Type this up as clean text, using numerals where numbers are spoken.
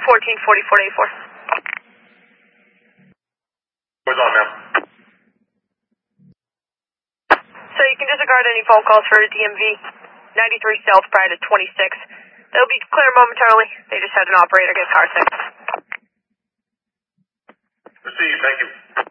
1444 Where's on, ma'am? So you can disregard any phone calls for DMV. 93 South prior to 26. They'll be clear momentarily. They just had an operator get car sick. Received, thank you.